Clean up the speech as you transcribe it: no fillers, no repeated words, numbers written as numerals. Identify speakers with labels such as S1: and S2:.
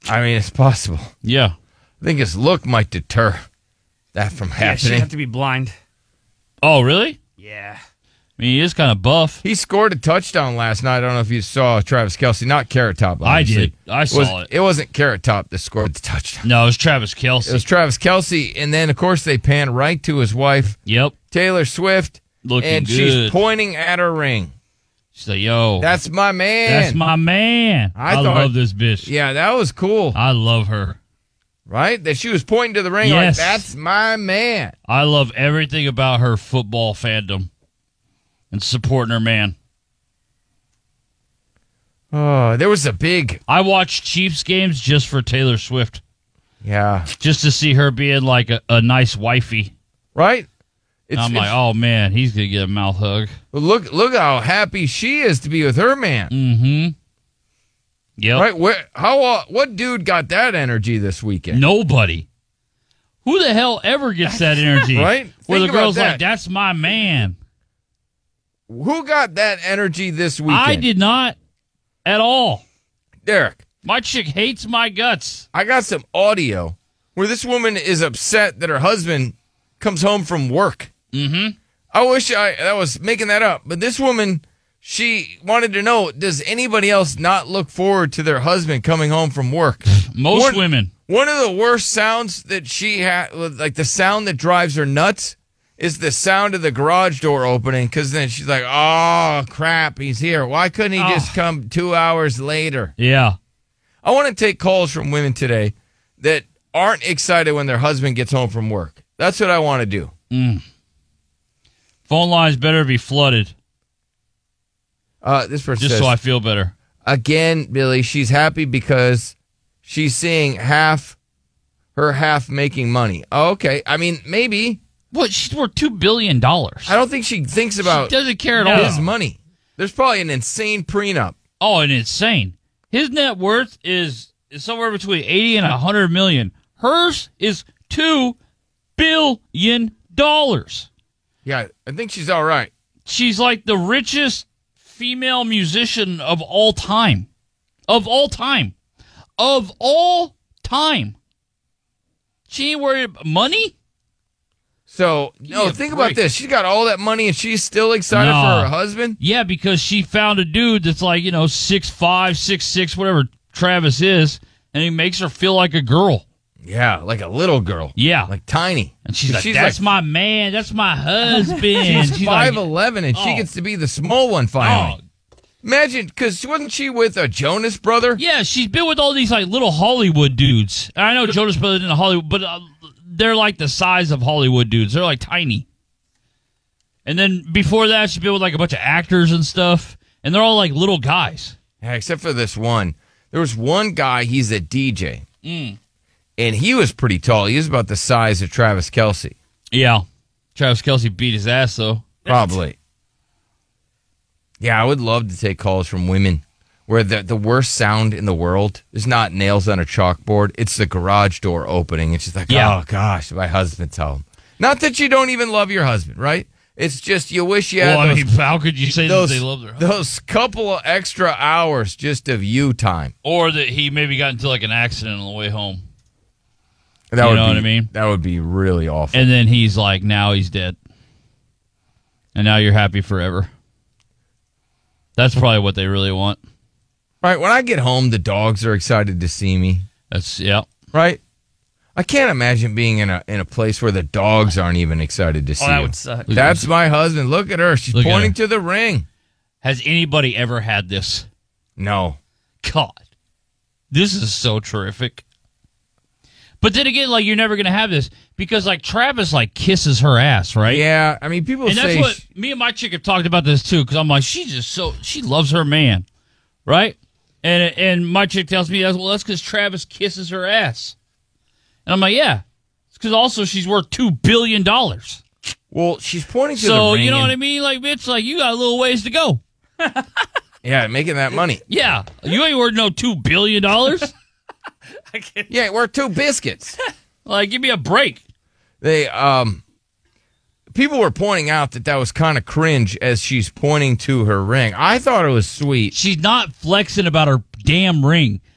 S1: I mean, it's possible.
S2: Yeah.
S1: I think his look might deter that from
S3: Yeah,
S1: happening.
S3: she'd have to be blind.
S2: Oh, really?
S3: Yeah.
S2: I mean, he is kind of buff.
S1: He scored a touchdown last night. I don't know if you saw Travis Kelce. Not Carrot Top, obviously.
S2: I did. I saw it.
S1: It wasn't Carrot Top that scored the touchdown.
S2: No, it was Travis Kelce.
S1: It was Travis Kelce. And then, of course, they pan right to his wife,
S2: Yep.
S1: Taylor Swift.
S2: Looking
S1: and
S2: good.
S1: she's pointing at her ring.
S2: She's like, yo.
S1: That's my man.
S2: That's my man. I love this bitch.
S1: Yeah, that was cool.
S2: I love her.
S1: Right? That she was pointing to the ring
S2: Yes.
S1: like, that's my man.
S2: I love everything about her football fandom and supporting her man.
S1: Oh, there was a big...
S2: I watched Chiefs games just for Taylor Swift.
S1: Yeah.
S2: Just to see her being like a nice wifey.
S1: Right?
S2: I'm like, oh, man, he's going to get a mouth hug.
S1: Look how happy she is to be with her man.
S2: Mm-hmm. Yep.
S1: Right? What dude got that energy this weekend?
S2: Nobody. Who the hell ever gets that energy?
S1: Right?
S2: Where
S1: Think
S2: the girl's
S1: about that.
S2: like, that's my man.
S1: Who got that energy this weekend?
S2: I did not at all.
S1: Derek.
S2: My chick hates my guts.
S1: I got some audio where this woman is upset that her husband comes home from work.
S2: Mm-hmm.
S1: I wish I was making that up, but this woman, she wanted to know, does anybody else not look forward to their husband coming home from work?
S2: Most women.
S1: One of the worst sounds that she had, like the sound that drives her nuts, is the sound of the garage door opening, because then she's like, oh, crap, he's here. Why couldn't he just come 2 hours later?
S2: Yeah.
S1: I want to take calls from women today that aren't excited when their husband gets home from work. That's what I want to do.
S2: Phone lines better be flooded.
S1: This person
S2: just
S1: says,
S2: so I feel better.
S1: Again, Billy, she's happy because she's seeing half making money. Oh, okay. I mean, maybe.
S2: What? She's worth $2 billion. I
S1: don't think she thinks about
S2: She doesn't care at all.
S1: his money. There's probably an insane prenup.
S2: Oh, and insane. His net worth is somewhere between 80 and 100 million. Hers is $2 billion.
S1: Yeah, I think she's all right.
S2: She's like the richest female musician of all time. Of all time. Of all time. She ain't worried about money?
S1: So, no, think about this. She's got all that money and she's still excited for her husband?
S2: Yeah, because she found a dude that's like, 6'5", 6'6", whatever Travis is, and he makes her feel like a girl.
S1: Yeah, like a little girl.
S2: Yeah.
S1: Like tiny.
S2: And she's like, that's my man. That's my husband. She's
S1: 5'11", and she gets to be the small one finally. Imagine, because wasn't she with a Jonas brother?
S2: Yeah, she's been with all these like little Hollywood dudes. I know Jonas Brothers isn't Hollywood, but they're like the size of Hollywood dudes. They're like tiny. And then before that, she's been with like a bunch of actors and stuff, and they're all like little guys.
S1: Yeah, except for this one. There was one guy, he's a DJ, and he was pretty tall. He was about the size of Travis Kelce.
S2: Yeah. Travis Kelce beat his ass, though.
S1: Probably. Yeah, I would love to take calls from women where the worst sound in the world is not nails on a chalkboard. It's the garage door opening. It's just like, oh, gosh, my husband's home. Not that you don't even love your husband, right? It's just you wish you had
S2: how could you say that they love their husband?
S1: Those couple of extra hours just of you time.
S2: Or that he maybe got into like an accident on the way home.
S1: You know
S2: what I mean?
S1: That would be really awful.
S2: And then he's like, now he's dead. And now you're happy forever. That's probably what they really want.
S1: Right. When I get home, the dogs are excited to see me. Right. I can't imagine being in a place where the dogs aren't even excited to see
S3: that
S1: you.
S3: would suck.
S1: That's my husband. Look at her. She's pointing to the ring.
S2: Has anybody ever had this?
S1: No.
S2: God. This is so terrific. But then again, like, you're never going to have this because, like, Travis, like, kisses her ass, right?
S1: Yeah. I mean, people say...
S2: And that's what me and my chick have talked about this, too, because I'm like, she loves her man, right? And my chick tells me, well, that's because Travis kisses her ass. And I'm like, yeah. It's because also she's worth $2 billion.
S1: Well, she's pointing to the
S2: So,
S1: ring.
S2: you know what I mean? Like, bitch, like, you got a little ways to go.
S1: Yeah, making that money.
S2: Yeah. You ain't worth no $2 billion.
S1: Yeah, we're 2 biscuits.
S2: Like, give me a break.
S1: They people were pointing out that was kind of cringe as she's pointing to her ring. I thought it was sweet.
S2: She's not flexing about her damn ring.